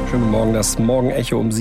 Schönen guten Morgen, das Morgenecho um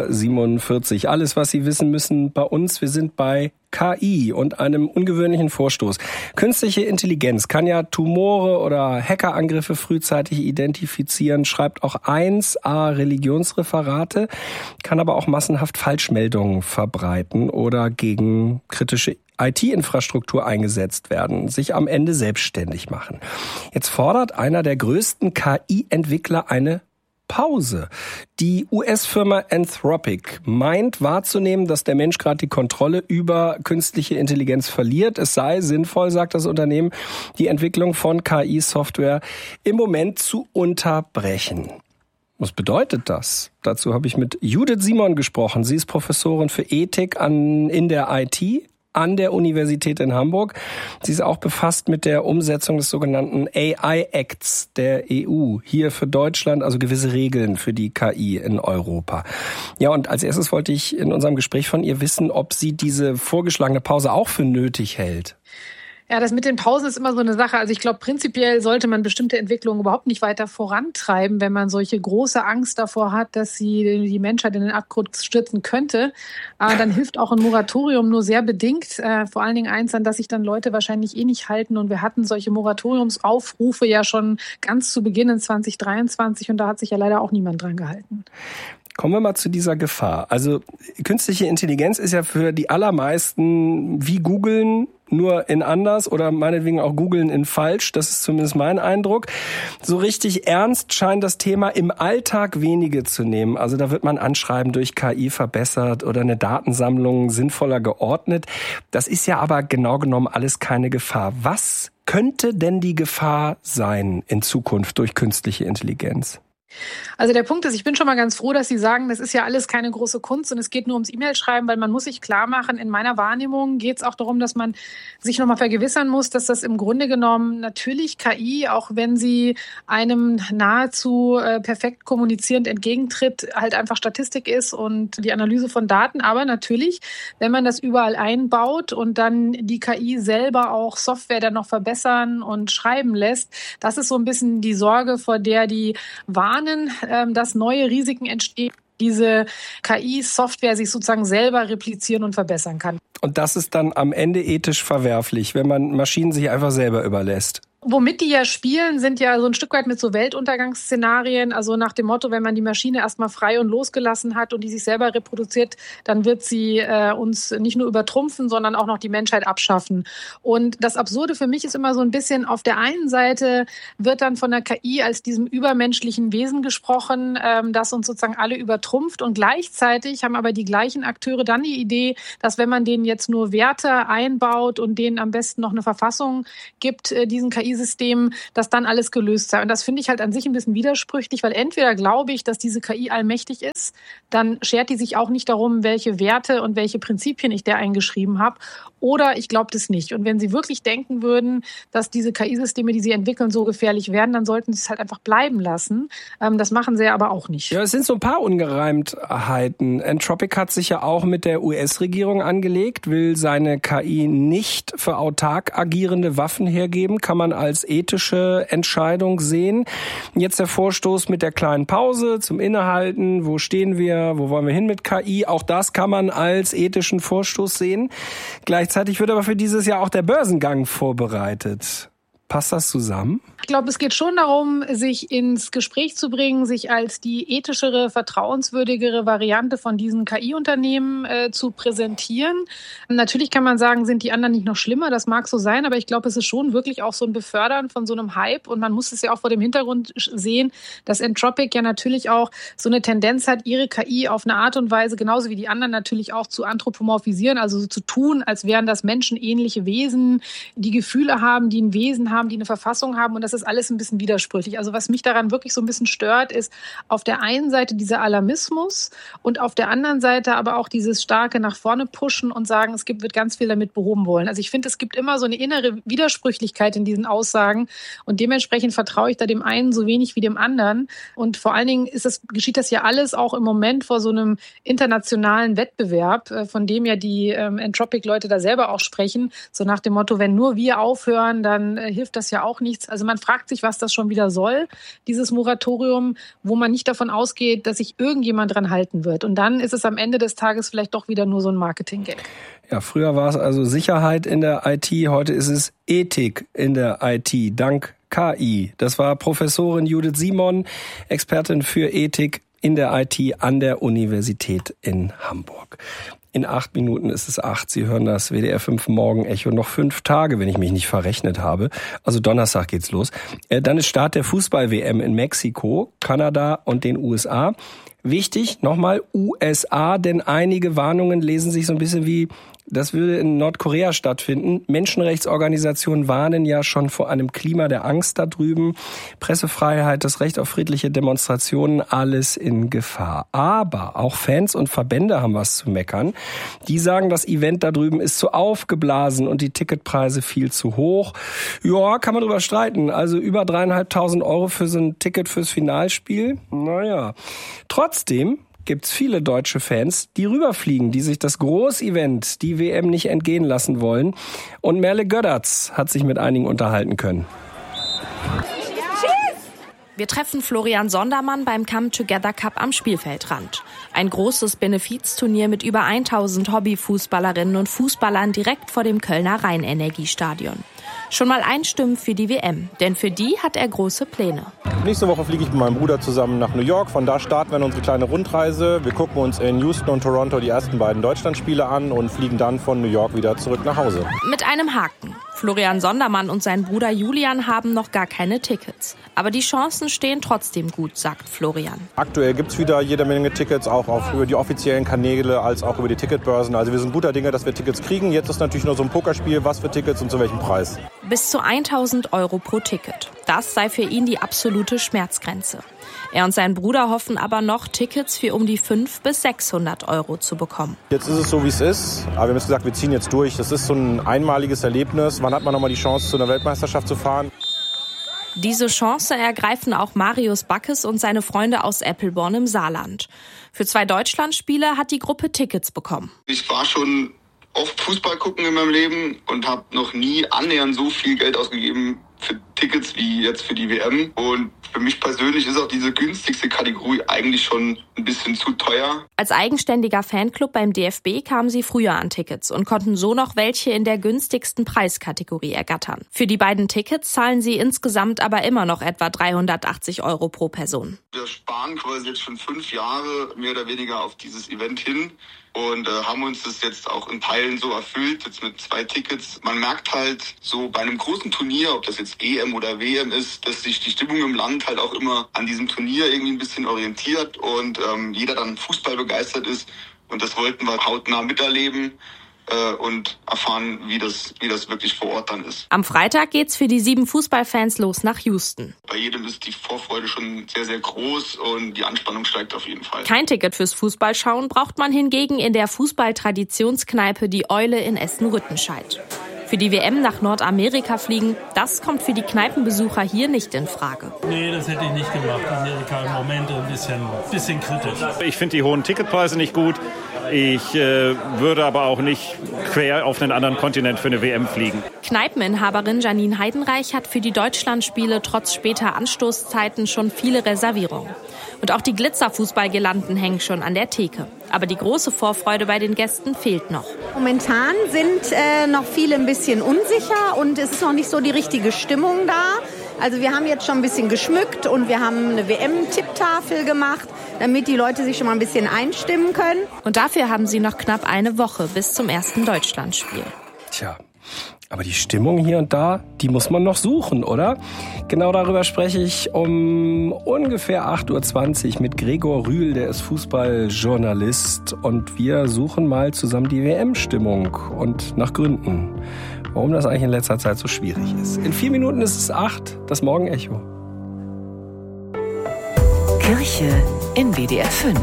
7:47 Uhr. Alles, was Sie wissen müssen bei uns. Wir sind bei KI und einem ungewöhnlichen Vorstoß. Künstliche Intelligenz kann ja Tumore oder Hackerangriffe frühzeitig identifizieren, schreibt auch 1A Religionsreferate, kann aber auch massenhaft Falschmeldungen verbreiten oder gegen kritische IT-Infrastruktur eingesetzt werden, sich am Ende selbstständig machen. Jetzt fordert einer der größten KI-Entwickler eine Pause. Die US-Firma Anthropic meint wahrzunehmen, dass der Mensch gerade die Kontrolle über künstliche Intelligenz verliert. Es sei sinnvoll, sagt das Unternehmen, die Entwicklung von KI-Software im Moment zu unterbrechen. Was bedeutet das? Dazu habe ich mit Judith Simon gesprochen. Sie ist Professorin für Ethik in der IT an der Universität in Hamburg. Sie ist auch befasst mit der Umsetzung des sogenannten AI-Acts der EU. Hier für Deutschland, also gewisse Regeln für die KI in Europa. Ja, und als erstes wollte ich in unserem Gespräch von ihr wissen, ob sie diese vorgeschlagene Pause auch für nötig hält. Ja, das mit den Pausen ist immer so eine Sache. Also ich glaube, prinzipiell sollte man bestimmte Entwicklungen überhaupt nicht weiter vorantreiben, wenn man solche große Angst davor hat, dass sie die Menschheit in den Abgrund stürzen könnte. Dann hilft auch ein Moratorium nur sehr bedingt. Vor allen Dingen eins, an das sich dann Leute wahrscheinlich nicht halten. Und wir hatten solche Moratoriumsaufrufe ja schon ganz zu Beginn in 2023 und da hat sich ja leider auch niemand dran gehalten. Kommen wir mal zu dieser Gefahr. Also künstliche Intelligenz ist ja für die allermeisten wie Googlen, nur in anders oder meinetwegen auch Googlen in falsch. Das ist zumindest mein Eindruck. So richtig ernst scheint das Thema im Alltag wenige zu nehmen. Also da wird man Anschreiben durch KI verbessert oder eine Datensammlung sinnvoller geordnet. Das ist ja aber genau genommen alles keine Gefahr. Was könnte denn die Gefahr sein in Zukunft durch künstliche Intelligenz? Also der Punkt ist, ich bin schon mal ganz froh, dass Sie sagen, das ist ja alles keine große Kunst und es geht nur ums E-Mail-Schreiben, weil man muss sich klar machen, in meiner Wahrnehmung geht es auch darum, dass man sich nochmal vergewissern muss, dass das im Grunde genommen natürlich KI, auch wenn sie einem nahezu perfekt kommunizierend entgegentritt, halt einfach Statistik ist und die Analyse von Daten. Aber natürlich, wenn man das überall einbaut und dann die KI selber auch Software dann noch verbessern und schreiben lässt, das ist so ein bisschen die Sorge, vor der die warnen, dass neue Risiken entstehen, diese KI-Software sich sozusagen selber replizieren und verbessern kann. Und das ist dann am Ende ethisch verwerflich, wenn man Maschinen sich einfach selber überlässt. Womit die ja spielen, sind ja so ein Stück weit mit so Weltuntergangsszenarien. Also nach dem Motto, wenn man die Maschine erstmal frei und losgelassen hat und die sich selber reproduziert, dann wird sie uns nicht nur übertrumpfen, sondern auch noch die Menschheit abschaffen. Und das Absurde für mich ist immer so ein bisschen, auf der einen Seite wird dann von der KI als diesem übermenschlichen Wesen gesprochen, das uns sozusagen alle übertrumpft. Und gleichzeitig haben aber die gleichen Akteure dann die Idee, dass wenn man denen jetzt nur Werte einbaut und denen am besten noch eine Verfassung gibt, diesen KI-System, dass dann alles gelöst sei. Und das finde ich halt an sich ein bisschen widersprüchlich, weil entweder glaube ich, dass diese KI allmächtig ist, dann schert die sich auch nicht darum, welche Werte und welche Prinzipien ich der eingeschrieben habe, oder ich glaube das nicht. Und wenn sie wirklich denken würden, dass diese KI-Systeme, die sie entwickeln, so gefährlich werden, dann sollten sie es halt einfach bleiben lassen. Das machen sie aber auch nicht. Ja, es sind so ein paar Ungereimtheiten. Anthropic hat sich ja auch mit der US-Regierung angelegt, will seine KI nicht für autark agierende Waffen hergeben, kann man als ethische Entscheidung sehen. Jetzt der Vorstoß mit der kleinen Pause zum Innehalten. Wo stehen wir? Wo wollen wir hin mit KI? Auch das kann man als ethischen Vorstoß sehen. Gleichzeitig wird aber für dieses Jahr auch der Börsengang vorbereitet. Passt das zusammen? Ich glaube, es geht schon darum, sich ins Gespräch zu bringen, sich als die ethischere, vertrauenswürdigere Variante von diesen KI-Unternehmen zu präsentieren. Natürlich kann man sagen, sind die anderen nicht noch schlimmer? Das mag so sein, aber ich glaube, es ist schon wirklich auch so ein Befördern von so einem Hype. Und man muss es ja auch vor dem Hintergrund sehen, dass Anthropic ja natürlich auch so eine Tendenz hat, ihre KI auf eine Art und Weise, genauso wie die anderen natürlich auch zu anthropomorphisieren, also so zu tun, als wären das menschenähnliche Wesen, die Gefühle haben, die ein Wesen haben, die eine Verfassung haben, und das ist alles ein bisschen widersprüchlich. Also was mich daran wirklich so ein bisschen stört, ist auf der einen Seite dieser Alarmismus und auf der anderen Seite aber auch dieses starke nach vorne pushen und sagen, wird ganz viel damit behoben wollen. Also ich finde, es gibt immer so eine innere Widersprüchlichkeit in diesen Aussagen und dementsprechend vertraue ich da dem einen so wenig wie dem anderen. Und vor allen Dingen geschieht das ja alles auch im Moment vor so einem internationalen Wettbewerb, von dem ja die Anthropic-Leute da selber auch sprechen, so nach dem Motto, wenn nur wir aufhören, dann hilft hilft das ja auch nichts. Also man fragt sich, was das schon wieder soll, dieses Moratorium, wo man nicht davon ausgeht, dass sich irgendjemand dran halten wird. Und dann ist es am Ende des Tages vielleicht doch wieder nur so ein Marketing-Gag. Ja, früher war es also Sicherheit in der IT, heute ist es Ethik in der IT, dank KI. Das war Professorin Judith Simon, Expertin für Ethik in der IT an der Universität in Hamburg. In 8 Minuten ist es 8. Sie hören das WDR 5 Morgen-Echo. Noch 5 Tage, wenn ich mich nicht verrechnet habe. Also Donnerstag geht's los. Dann ist Start der Fußball-WM in Mexiko, Kanada und den USA. Wichtig, nochmal USA, denn einige Warnungen lesen sich so ein bisschen wie, das würde in Nordkorea stattfinden. Menschenrechtsorganisationen warnen ja schon vor einem Klima der Angst da drüben. Pressefreiheit, das Recht auf friedliche Demonstrationen, alles in Gefahr. Aber auch Fans und Verbände haben was zu meckern. Die sagen, das Event da drüben ist zu aufgeblasen und die Ticketpreise viel zu hoch. Ja, kann man drüber streiten. Also über 3.500 € für so ein Ticket fürs Finalspiel. Naja, trotzdem gibt's viele deutsche Fans, die rüberfliegen, die sich das Großevent, die WM, nicht entgehen lassen wollen. Und Merle Gödertz hat sich mit einigen unterhalten können. Wir treffen Florian Sondermann beim Come Together Cup am Spielfeldrand. Ein großes Benefizturnier mit über 1000 Hobbyfußballerinnen und Fußballern direkt vor dem Kölner Rhein-Energiestadion. Schon mal einstimmen für die WM, denn für die hat er große Pläne. Nächste Woche fliege ich mit meinem Bruder zusammen nach New York. Von da starten wir in unsere kleine Rundreise. Wir gucken uns in Houston und Toronto die ersten beiden Deutschlandspiele an und fliegen dann von New York wieder zurück nach Hause. Mit einem Haken. Florian Sondermann und sein Bruder Julian haben noch gar keine Tickets. Aber die Chancen stehen trotzdem gut, sagt Florian. Aktuell gibt es wieder jede Menge Tickets, auch über die offiziellen Kanäle als auch über die Ticketbörsen. Also wir sind guter Dinge, dass wir Tickets kriegen. Jetzt ist natürlich nur so ein Pokerspiel, was für Tickets und zu welchem Preis. Bis zu 1.000 € pro Ticket. Das sei für ihn die absolute Schmerzgrenze. Er und sein Bruder hoffen aber noch, Tickets für um die 500 bis 600 € zu bekommen. Jetzt ist es so, wie es ist. Aber wir haben gesagt, wir ziehen jetzt durch. Das ist so ein einmaliges Erlebnis. Wann hat man noch mal die Chance, zu einer Weltmeisterschaft zu fahren? Diese Chance ergreifen auch Marius Backes und seine Freunde aus Eppelborn im Saarland. Für 2 Deutschlandspiele hat die Gruppe Tickets bekommen. Ich war schon oft Fußball gucken in meinem Leben und habe noch nie annähernd so viel Geld ausgegeben für Tickets wie jetzt für die WM. Und für mich persönlich ist auch diese günstigste Kategorie eigentlich schon ein bisschen zu teuer. Als eigenständiger Fanclub beim DFB kamen sie früher an Tickets und konnten so noch welche in der günstigsten Preiskategorie ergattern. Für die beiden Tickets zahlen sie insgesamt aber immer noch etwa 380 € pro Person. Wir sparen quasi jetzt schon 5 Jahre mehr oder weniger auf dieses Event hin. Und haben uns das jetzt auch in Teilen so erfüllt, jetzt mit 2 Tickets. Man merkt halt so bei einem großen Turnier, ob das jetzt EM oder WM ist, dass sich die Stimmung im Land halt auch immer an diesem Turnier irgendwie ein bisschen orientiert und jeder dann Fußball begeistert ist. Und das wollten wir hautnah miterleben und erfahren, wie das wirklich vor Ort dann ist. Am Freitag geht's für die 7 Fußballfans los nach Houston. Bei jedem ist die Vorfreude schon sehr, sehr groß und die Anspannung steigt auf jeden Fall. Kein Ticket fürs Fußballschauen braucht man hingegen in der Fußballtradtionskneipe Die Eule in Essen-Rüttenscheid. Für die WM nach Nordamerika fliegen, das kommt für die Kneipenbesucher hier nicht in Frage. Nee, das hätte ich nicht gemacht. Amerika im Moment ein bisschen kritisch. Ich finde die hohen Ticketpreise nicht gut. Ich würde aber auch nicht quer auf einen anderen Kontinent für eine WM fliegen. Kneipeninhaberin Janine Heidenreich hat für die Deutschlandspiele trotz später Anstoßzeiten schon viele Reservierungen. Und auch die Glitzerfußballgirlanden hängen schon an der Theke. Aber die große Vorfreude bei den Gästen fehlt noch. Momentan sind noch viele ein bisschen unsicher und es ist noch nicht so die richtige Stimmung da. Also wir haben jetzt schon ein bisschen geschmückt und wir haben eine WM-Tipptafel gemacht, damit die Leute sich schon mal ein bisschen einstimmen können. Und dafür haben sie noch knapp eine Woche bis zum ersten Deutschlandspiel. Tja, aber die Stimmung hier und da, die muss man noch suchen, oder? Genau darüber spreche ich um ungefähr 8.20 Uhr mit Gregor Rühl, der ist Fußballjournalist. Und wir suchen mal zusammen die WM-Stimmung und nach Gründen, warum das eigentlich in letzter Zeit so schwierig ist. In 4 Minuten ist es 8, das Morgen-Echo. Kirche in WDR 5.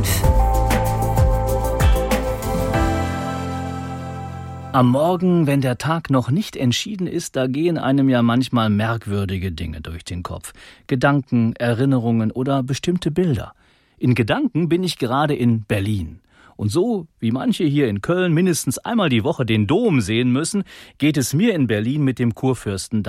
Am Morgen, wenn der Tag noch nicht entschieden ist, da gehen einem ja manchmal merkwürdige Dinge durch den Kopf. Gedanken, Erinnerungen oder bestimmte Bilder. In Gedanken bin ich gerade in Berlin. Und so, wie manche hier in Köln mindestens einmal die Woche den Dom sehen müssen, geht es mir in Berlin mit dem Kurfürstendamm.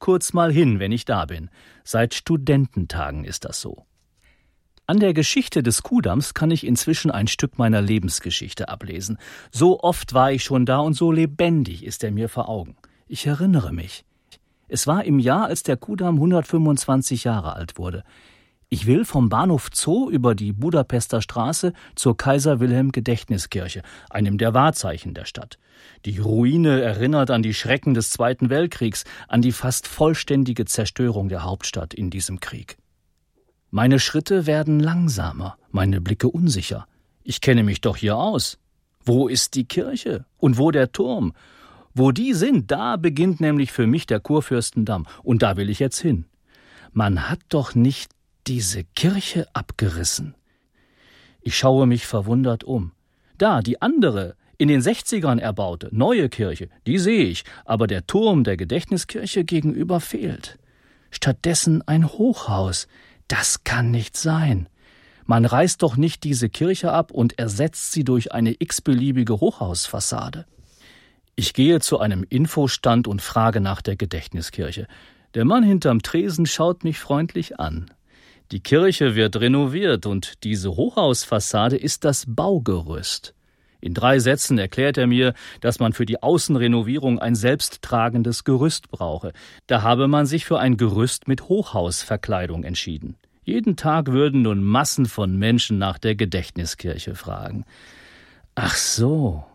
kurz mal hin, wenn ich da bin. Seit Studententagen ist das so. An der Geschichte des Kuhdamms kann ich inzwischen ein Stück meiner Lebensgeschichte ablesen. So oft war ich schon da und so lebendig ist er mir vor Augen. Ich erinnere mich. Es war im Jahr, als der Kuhdamm 125 Jahre alt wurde. Ich will vom Bahnhof Zoo über die Budapester Straße zur Kaiser-Wilhelm-Gedächtniskirche, einem der Wahrzeichen der Stadt. Die Ruine erinnert an die Schrecken des Zweiten Weltkriegs, an die fast vollständige Zerstörung der Hauptstadt in diesem Krieg. Meine Schritte werden langsamer, meine Blicke unsicher. Ich kenne mich doch hier aus. Wo ist die Kirche? Und wo der Turm? Wo die sind, da beginnt nämlich für mich der Kurfürstendamm. Und da will ich jetzt hin. Man hat doch nicht diese Kirche abgerissen. Ich schaue mich verwundert um. Da, die andere, in den 60ern erbaute, neue Kirche, die sehe ich, aber der Turm der Gedächtniskirche gegenüber fehlt. Stattdessen ein Hochhaus. Das kann nicht sein. Man reißt doch nicht diese Kirche ab und ersetzt sie durch eine x-beliebige Hochhausfassade. Ich gehe zu einem Infostand und frage nach der Gedächtniskirche. Der Mann hinterm Tresen schaut mich freundlich an. Die Kirche wird renoviert und diese Hochhausfassade ist das Baugerüst. In 3 Sätzen erklärt er mir, dass man für die Außenrenovierung ein selbsttragendes Gerüst brauche. Da habe man sich für ein Gerüst mit Hochhausverkleidung entschieden. Jeden Tag würden nun Massen von Menschen nach der Gedächtniskirche fragen. Ach so.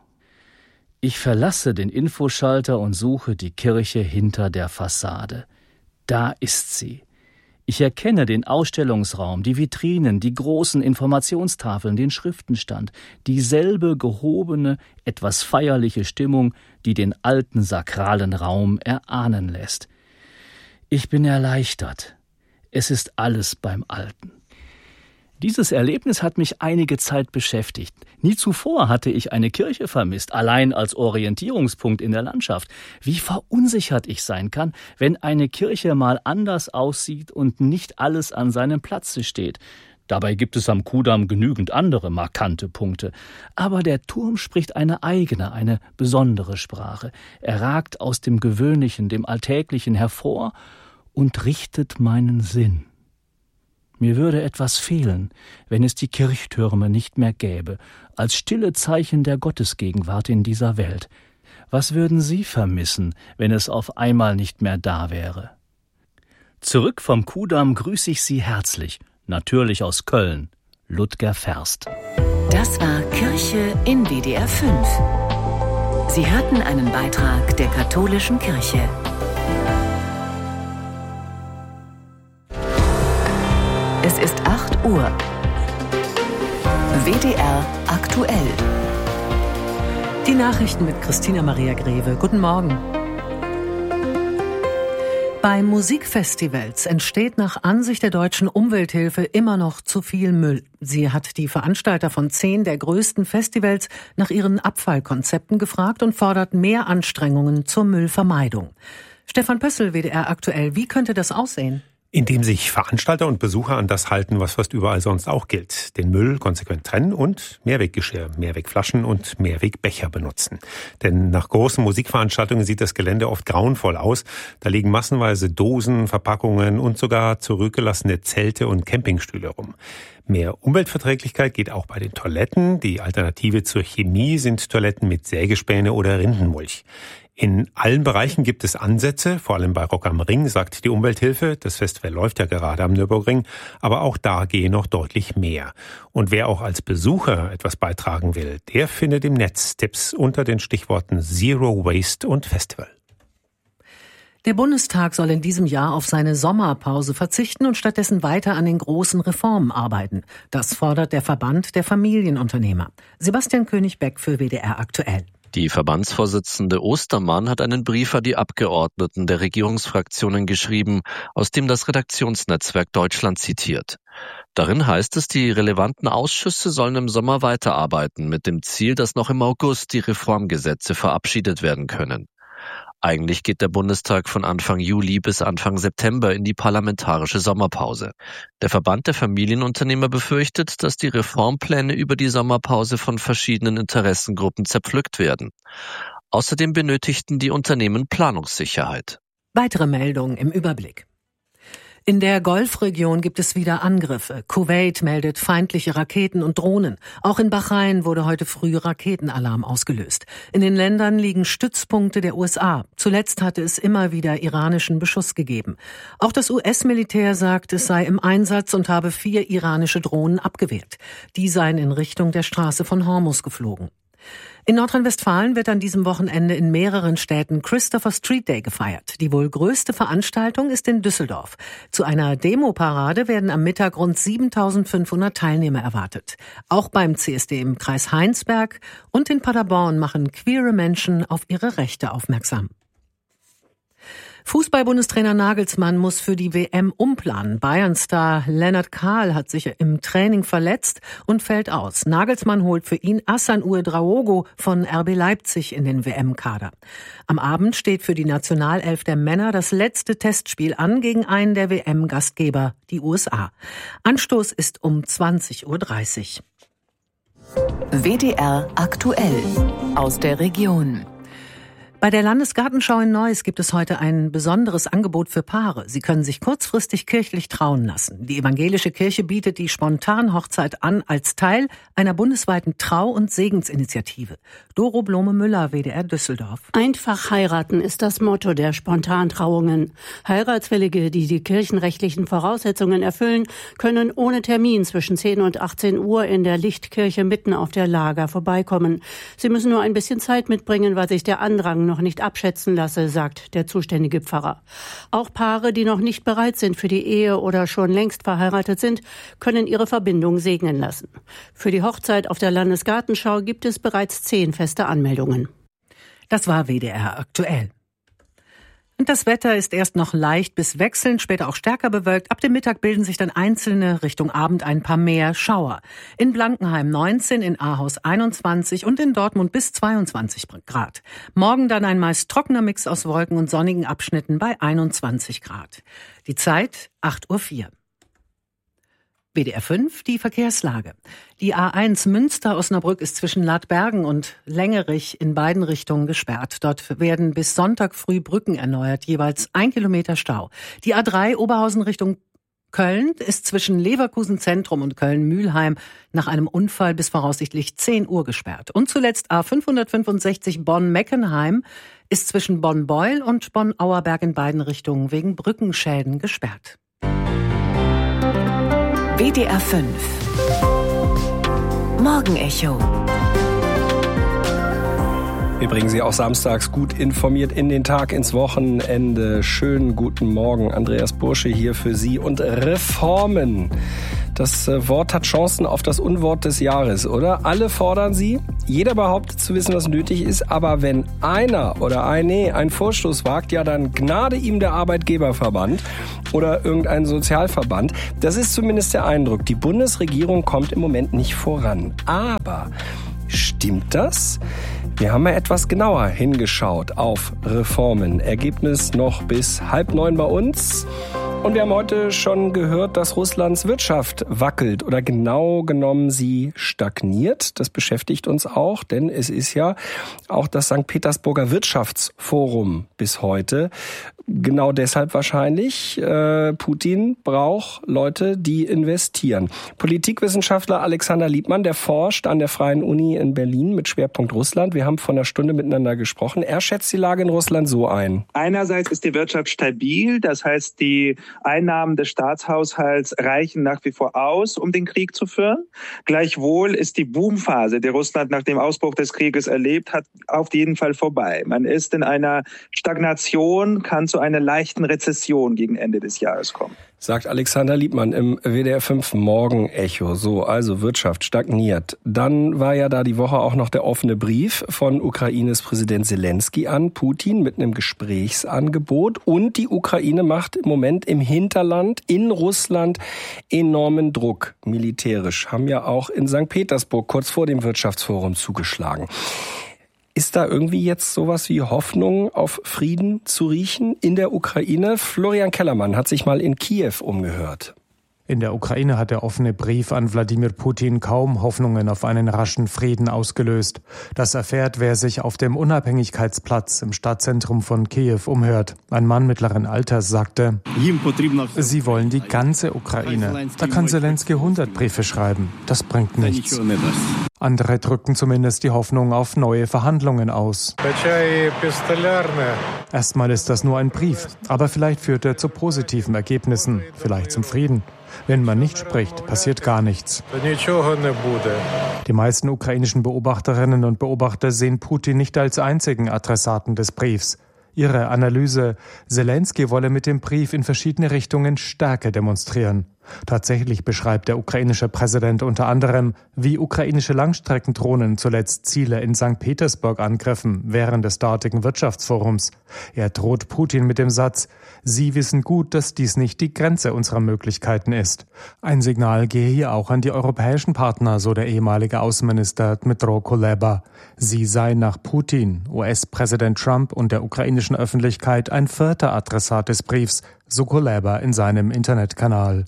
Ich verlasse den Infoschalter und suche die Kirche hinter der Fassade. Da ist sie. Ich erkenne den Ausstellungsraum, die Vitrinen, die großen Informationstafeln, den Schriftenstand, dieselbe gehobene, etwas feierliche Stimmung, die den alten sakralen Raum erahnen lässt. Ich bin erleichtert. Es ist alles beim Alten. Dieses Erlebnis hat mich einige Zeit beschäftigt. Nie zuvor hatte ich eine Kirche vermisst, allein als Orientierungspunkt in der Landschaft. Wie verunsichert ich sein kann, wenn eine Kirche mal anders aussieht und nicht alles an seinem Platze steht. Dabei gibt es am Kuhdamm genügend andere markante Punkte. Aber der Turm spricht eine eigene, eine besondere Sprache. Er ragt aus dem Gewöhnlichen, dem Alltäglichen hervor und richtet meinen Sinn. Mir würde etwas fehlen, wenn es die Kirchtürme nicht mehr gäbe, als stille Zeichen der Gottesgegenwart in dieser Welt. Was würden Sie vermissen, wenn es auf einmal nicht mehr da wäre? Zurück vom Kuhdamm grüße ich Sie herzlich, natürlich aus Köln, Ludger Ferst. Das war Kirche in WDR 5. Sie hörten einen Beitrag der Katholischen Kirche. Es ist 8 Uhr. WDR aktuell. Die Nachrichten mit Christina Maria Greve. Guten Morgen. Bei Musikfestivals entsteht nach Ansicht der Deutschen Umwelthilfe immer noch zu viel Müll. Sie hat die Veranstalter von 10 der größten Festivals nach ihren Abfallkonzepten gefragt und fordert mehr Anstrengungen zur Müllvermeidung. Stefan Pössl, WDR aktuell. Wie könnte das aussehen? Indem sich Veranstalter und Besucher an das halten, was fast überall sonst auch gilt. Den Müll konsequent trennen und Mehrweggeschirr, Mehrwegflaschen und Mehrwegbecher benutzen. Denn nach großen Musikveranstaltungen sieht das Gelände oft grauenvoll aus. Da liegen massenweise Dosen, Verpackungen und sogar zurückgelassene Zelte und Campingstühle rum. Mehr Umweltverträglichkeit geht auch bei den Toiletten. Die Alternative zur Chemie sind Toiletten mit Sägespäne oder Rindenmulch. In allen Bereichen gibt es Ansätze, vor allem bei Rock am Ring, sagt die Umwelthilfe. Das Festival läuft ja gerade am Nürburgring, aber auch da gehe noch deutlich mehr. Und wer auch als Besucher etwas beitragen will, der findet im Netz Tipps unter den Stichworten Zero Waste und Festival. Der Bundestag soll in diesem Jahr auf seine Sommerpause verzichten und stattdessen weiter an den großen Reformen arbeiten. Das fordert der Verband der Familienunternehmer. Sebastian König-Beck für WDR aktuell. Die Verbandsvorsitzende Ostermann hat einen Brief an die Abgeordneten der Regierungsfraktionen geschrieben, aus dem das Redaktionsnetzwerk Deutschland zitiert. Darin heißt es, die relevanten Ausschüsse sollen im Sommer weiterarbeiten, mit dem Ziel, dass noch im August die Reformgesetze verabschiedet werden können. Eigentlich geht der Bundestag von Anfang Juli bis Anfang September in die parlamentarische Sommerpause. Der Verband der Familienunternehmer befürchtet, dass die Reformpläne über die Sommerpause von verschiedenen Interessengruppen zerpflückt werden. Außerdem benötigten die Unternehmen Planungssicherheit. Weitere Meldungen im Überblick. In der Golfregion gibt es wieder Angriffe. Kuwait meldet feindliche Raketen und Drohnen. Auch in Bahrain wurde heute früh Raketenalarm ausgelöst. In den Ländern liegen Stützpunkte der USA. Zuletzt hatte es immer wieder iranischen Beschuss gegeben. Auch das US-Militär sagt, es sei im Einsatz und habe 4 iranische Drohnen abgewehrt. Die seien in Richtung der Straße von Hormuz geflogen. In Nordrhein-Westfalen wird an diesem Wochenende in mehreren Städten Christopher Street Day gefeiert. Die wohl größte Veranstaltung ist in Düsseldorf. Zu einer Demoparade werden am Mittag rund 7.500 Teilnehmer erwartet. Auch beim CSD im Kreis Heinsberg und in Paderborn machen queere Menschen auf ihre Rechte aufmerksam. Fußball-Bundestrainer Nagelsmann muss für die WM umplanen. Bayern-Star Lennart Kahl hat sich im Training verletzt und fällt aus. Nagelsmann holt für ihn Hassan Ouedraogo von RB Leipzig in den WM-Kader. Am Abend steht für die Nationalelf der Männer das letzte Testspiel an gegen einen der WM-Gastgeber, die USA. Anstoß ist um 20.30 Uhr. WDR aktuell aus der Region. Bei der Landesgartenschau in Neuss gibt es heute ein besonderes Angebot für Paare. Sie können sich kurzfristig kirchlich trauen lassen. Die evangelische Kirche bietet die Spontanhochzeit an als Teil einer bundesweiten Trau- und Segensinitiative. Doro Blome-Müller, WDR Düsseldorf. Einfach heiraten ist das Motto der Spontantrauungen. Heiratswillige, die die kirchenrechtlichen Voraussetzungen erfüllen, können ohne Termin zwischen 10 und 18 Uhr in der Lichtkirche mitten auf der Lager vorbeikommen. Sie müssen nur ein bisschen Zeit mitbringen, weil sich der Andrang noch nicht abschätzen lasse, sagt der zuständige Pfarrer. Auch Paare, die noch nicht bereit sind für die Ehe oder schon längst verheiratet sind, können ihre Verbindung segnen lassen. Für die Hochzeit auf der Landesgartenschau gibt es bereits 10 feste Anmeldungen. Das war WDR aktuell. Und das Wetter ist erst noch leicht bis wechselnd, später auch stärker bewölkt. Ab dem Mittag bilden sich dann einzelne, Richtung Abend ein paar mehr Schauer. In Blankenheim 19, in Ahaus 21 und in Dortmund bis 22 Grad. Morgen dann ein meist trockener Mix aus Wolken und sonnigen Abschnitten bei 21 Grad. Die Zeit 8.04 Uhr. WDR 5, die Verkehrslage. Die A1 Münster-Osnabrück ist zwischen Ladbergen und Längerich in beiden Richtungen gesperrt. Dort werden bis Sonntag früh Brücken erneuert, jeweils 1 Kilometer Stau. Die A3 Oberhausen Richtung Köln ist zwischen Leverkusen Zentrum und Köln-Mühlheim nach einem Unfall bis voraussichtlich 10 Uhr gesperrt. Und zuletzt A565 Bonn-Meckenheim ist zwischen Bonn-Beul und Bonn-Auerberg in beiden Richtungen wegen Brückenschäden gesperrt. WDR 5 Morgenecho. Wir bringen Sie auch samstags gut informiert in den Tag, ins Wochenende. Schönen guten Morgen, Andreas Bursche hier für Sie. Und Reformen. Das Wort hat Chancen auf das Unwort des Jahres, oder? Alle fordern sie. Jeder behauptet zu wissen, was nötig ist. Aber wenn einer oder ein Vorstoß wagt, ja, dann gnade ihm der Arbeitgeberverband oder irgendein Sozialverband. Das ist zumindest der Eindruck. Die Bundesregierung kommt im Moment nicht voran. Aber stimmt das? Wir haben ja etwas genauer hingeschaut auf Reformen. Ergebnis noch bis 8:30 bei uns. Und wir haben heute schon gehört, dass Russlands Wirtschaft wackelt oder genau genommen sie stagniert. Das beschäftigt uns auch, denn es ist ja auch das St. Petersburger Wirtschaftsforum bis heute. Genau deshalb wahrscheinlich. Putin braucht Leute, die investieren. Politikwissenschaftler Alexander Liebmann, der forscht an der Freien Uni in Berlin mit Schwerpunkt Russland. Wir haben vor einer Stunde miteinander gesprochen. Er schätzt die Lage in Russland so ein. Einerseits ist die Wirtschaft stabil, das heißt, die Einnahmen des Staatshaushalts reichen nach wie vor aus, um den Krieg zu führen. Gleichwohl ist die Boomphase, die Russland nach dem Ausbruch des Krieges erlebt hat, auf jeden Fall vorbei. Man ist in einer Stagnation, kann zu einer leichten Rezession gegen Ende des Jahres kommen. Sagt Alexander Liebmann im WDR 5 Morgenecho. So, also Wirtschaft stagniert. Dann war ja da die Woche auch noch der offene Brief von Ukraines Präsident Zelensky an Putin mit einem Gesprächsangebot. Und die Ukraine macht im Moment im Hinterland in Russland enormen Druck. Militärisch haben ja auch in St. Petersburg kurz vor dem Wirtschaftsforum zugeschlagen. Ist da irgendwie jetzt sowas wie Hoffnung auf Frieden zu riechen in der Ukraine? Florian Kellermann hat sich mal in Kiew umgehört. In der Ukraine hat der offene Brief an Wladimir Putin kaum Hoffnungen auf einen raschen Frieden ausgelöst. Das erfährt, wer sich auf dem Unabhängigkeitsplatz im Stadtzentrum von Kiew umhört. Ein Mann mittleren Alters sagte, sie wollen die ganze Ukraine. Da kann Zelensky 100 Briefe schreiben. Das bringt nichts. Andere drückten zumindest die Hoffnung auf neue Verhandlungen aus. Erstmal ist das nur ein Brief, aber vielleicht führt er zu positiven Ergebnissen, vielleicht zum Frieden. Wenn man nicht spricht, passiert gar nichts. Die meisten ukrainischen Beobachterinnen und Beobachter sehen Putin nicht als einzigen Adressaten des Briefs. Ihre Analyse: Zelensky wolle mit dem Brief in verschiedene Richtungen Stärke demonstrieren. Tatsächlich beschreibt der ukrainische Präsident unter anderem, wie ukrainische Langstreckendrohnen zuletzt Ziele in St. Petersburg angriffen während des dortigen Wirtschaftsforums. Er droht Putin mit dem Satz: Sie wissen gut, dass dies nicht die Grenze unserer Möglichkeiten ist. Ein Signal gehe hier auch an die europäischen Partner, so der ehemalige Außenminister Dmytro Kuleba. Sie seien nach Putin, US-Präsident Trump und der ukrainischen Öffentlichkeit ein vierter Adressat des Briefs, so Kuleba in seinem Internetkanal.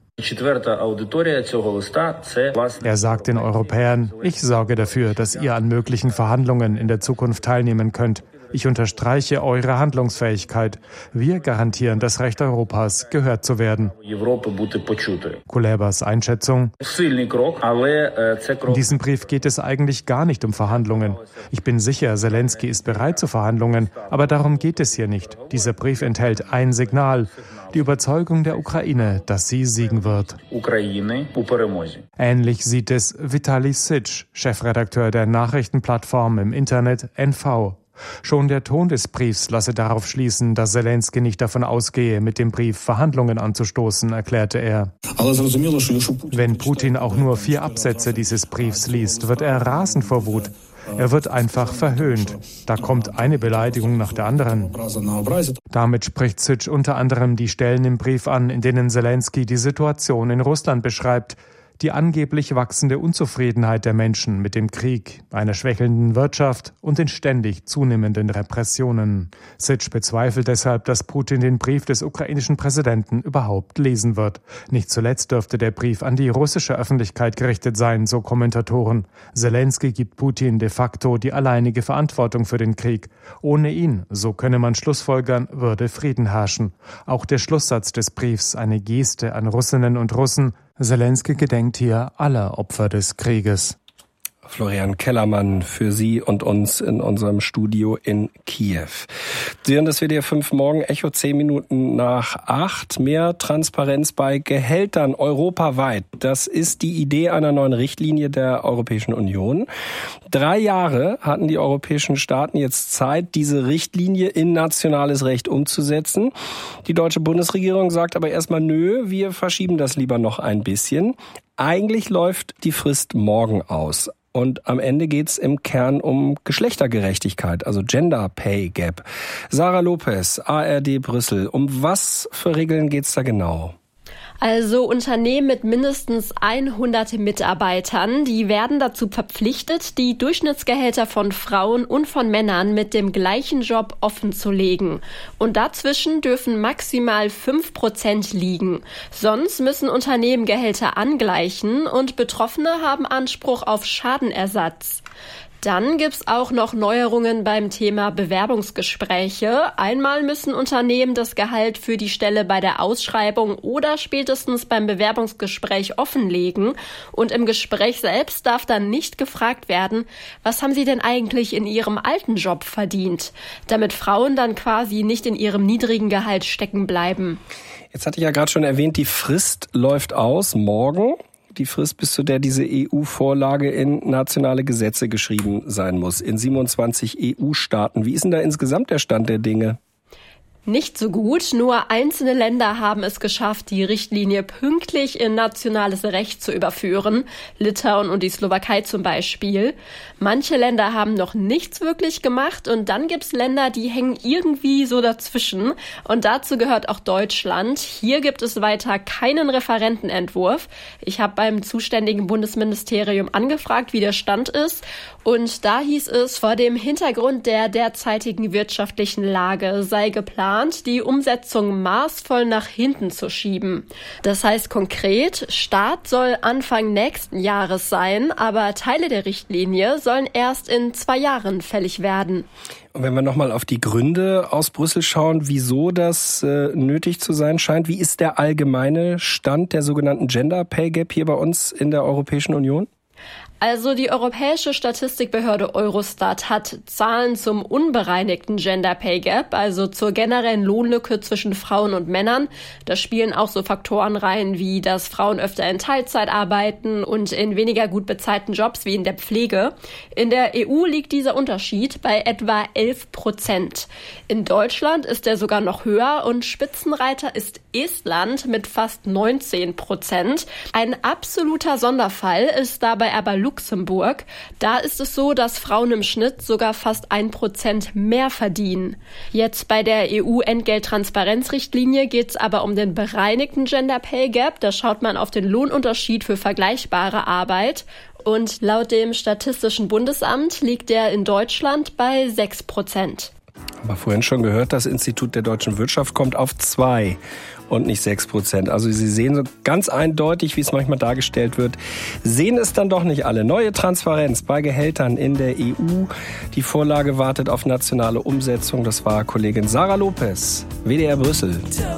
Er sagt den Europäern: Ich sorge dafür, dass ihr an möglichen Verhandlungen in der Zukunft teilnehmen könnt. Ich unterstreiche eure Handlungsfähigkeit. Wir garantieren das Recht Europas, gehört zu werden. Kulebas Einschätzung: In diesem Brief geht es eigentlich gar nicht um Verhandlungen. Ich bin sicher, Zelensky ist bereit zu Verhandlungen, aber darum geht es hier nicht. Dieser Brief enthält ein Signal: die Überzeugung der Ukraine, dass sie siegen wird. Ähnlich sieht es Vitali Sitsch, Chefredakteur der Nachrichtenplattform im Internet NV. Schon der Ton des Briefs lasse darauf schließen, dass Zelensky nicht davon ausgehe, mit dem Brief Verhandlungen anzustoßen, erklärte er. Wenn Putin auch nur 4 Absätze dieses Briefs liest, wird er rasend vor Wut. Er wird einfach verhöhnt. Da kommt eine Beleidigung nach der anderen. Damit spricht Sitsch unter anderem die Stellen im Brief an, in denen Zelensky die Situation in Russland beschreibt, die angeblich wachsende Unzufriedenheit der Menschen mit dem Krieg, einer schwächelnden Wirtschaft und den ständig zunehmenden Repressionen. Sitsch bezweifelt deshalb, dass Putin den Brief des ukrainischen Präsidenten überhaupt lesen wird. Nicht zuletzt dürfte der Brief an die russische Öffentlichkeit gerichtet sein, so Kommentatoren. Zelensky gibt Putin de facto die alleinige Verantwortung für den Krieg. Ohne ihn, so könne man schlussfolgern, würde Frieden herrschen. Auch der Schlusssatz des Briefs, eine Geste an Russinnen und Russen: Zelensky gedenkt hier aller Opfer des Krieges. Florian Kellermann für Sie und uns in unserem Studio in Kiew. Sie hören das WDR 5 Morgen Echo 10 Minuten nach 8. Mehr Transparenz bei Gehältern europaweit. Das ist die Idee einer neuen Richtlinie der Europäischen Union. 3 Jahre hatten die europäischen Staaten jetzt Zeit, diese Richtlinie in nationales Recht umzusetzen. Die deutsche Bundesregierung sagt aber erstmal: Nö, wir verschieben das lieber noch ein bisschen. Eigentlich läuft die Frist morgen aus. Und am Ende geht's im Kern um Geschlechtergerechtigkeit, also Gender Pay Gap. Sarah Lopez, ARD Brüssel. Um was für Regeln geht's da genau? Also Unternehmen mit mindestens 100 Mitarbeitern, die werden dazu verpflichtet, die Durchschnittsgehälter von Frauen und von Männern mit dem gleichen Job offenzulegen. Und dazwischen dürfen maximal 5% liegen. Sonst müssen Unternehmen Gehälter angleichen und Betroffene haben Anspruch auf Schadenersatz. Dann gibt's auch noch Neuerungen beim Thema Bewerbungsgespräche. Einmal müssen Unternehmen das Gehalt für die Stelle bei der Ausschreibung oder spätestens beim Bewerbungsgespräch offenlegen. Und im Gespräch selbst darf dann nicht gefragt werden: Was haben Sie denn eigentlich in Ihrem alten Job verdient? Damit Frauen dann quasi nicht in ihrem niedrigen Gehalt stecken bleiben. Jetzt hatte ich ja gerade schon erwähnt, die Frist läuft aus morgen. Die Frist, bis zu der diese EU-Vorlage in nationale Gesetze geschrieben sein muss, in 27 EU-Staaten. Wie ist denn da insgesamt der Stand der Dinge? Nicht so gut. Nur einzelne Länder haben es geschafft, die Richtlinie pünktlich in nationales Recht zu überführen. Litauen und die Slowakei zum Beispiel. Manche Länder haben noch nichts wirklich gemacht und dann gibt's Länder, die hängen irgendwie so dazwischen. Und dazu gehört auch Deutschland. Hier gibt es weiter keinen Referentenentwurf. Ich habe beim zuständigen Bundesministerium angefragt, wie der Stand ist. Und da hieß es, vor dem Hintergrund der derzeitigen wirtschaftlichen Lage sei geplant, plant, die Umsetzung maßvoll nach hinten zu schieben. Das heißt konkret, Start soll Anfang nächsten Jahres sein, aber Teile der Richtlinie sollen erst in 2 Jahren fällig werden. Und wenn wir nochmal auf die Gründe aus Brüssel schauen, wieso das nötig zu sein scheint, wie ist der allgemeine Stand der sogenannten Gender Pay Gap hier bei uns in der Europäischen Union? Also die Europäische Statistikbehörde Eurostat hat Zahlen zum unbereinigten Gender Pay Gap, also zur generellen Lohnlücke zwischen Frauen und Männern. Da spielen auch so Faktoren rein, wie dass Frauen öfter in Teilzeit arbeiten und in weniger gut bezahlten Jobs wie in der Pflege. In der EU liegt dieser Unterschied bei etwa 11%. In Deutschland ist er sogar noch höher und Spitzenreiter ist Estland mit fast 19%. Ein absoluter Sonderfall ist dabei aber Luxemburg. Da ist es so, dass Frauen im Schnitt sogar fast 1% mehr verdienen. Jetzt bei der EU-Entgelttransparenzrichtlinie geht es aber um den bereinigten Gender Pay Gap. Da schaut man auf den Lohnunterschied für vergleichbare Arbeit. Und laut dem Statistischen Bundesamt liegt der in Deutschland bei 6%. Aber vorhin schon gehört, das Institut der deutschen Wirtschaft kommt auf 2 und nicht 6%. Also Sie sehen so ganz eindeutig, wie es manchmal dargestellt wird, sehen es dann doch nicht alle. Neue Transparenz bei Gehältern in der EU. Die Vorlage wartet auf nationale Umsetzung. Das war Kollegin Sarah Lopez, WDR Brüssel.